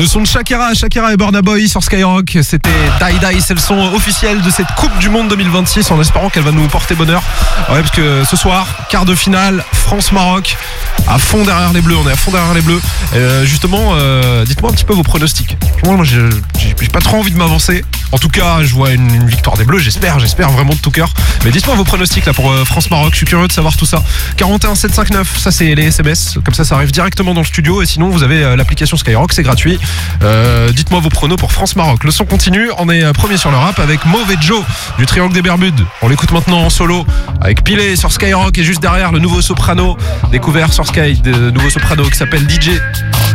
Le son de Shakira et Burna Boy sur Skyrock, c'était Die Die, c'est le son officiel de cette Coupe du Monde 2026 en espérant qu'elle va nous porter bonheur. Ouais, parce que ce soir, quart de finale, France-Maroc, à fond derrière les Bleus, on est à fond derrière les Bleus. Justement, dites-moi un petit peu vos pronostics. Moi, j'ai pas trop envie de m'avancer. En tout cas, je vois une victoire des Bleus, j'espère vraiment de tout cœur. Mais dites-moi vos pronostics là pour France-Maroc, je suis curieux de savoir tout ça. 41 759, ça c'est les SMS, comme ça arrive directement dans le studio et sinon vous avez l'application Skyrock, c'est gratuit. Dites-moi vos pronos pour France-Maroc. Le son continue, on est premier sur le rap avec Mauve et Joe du Triangle des Bermudes. On l'écoute maintenant en solo avec Pilé sur Skyrock et juste derrière le nouveau soprano découvert sur Sky, de nouveau soprano qui s'appelle DJ.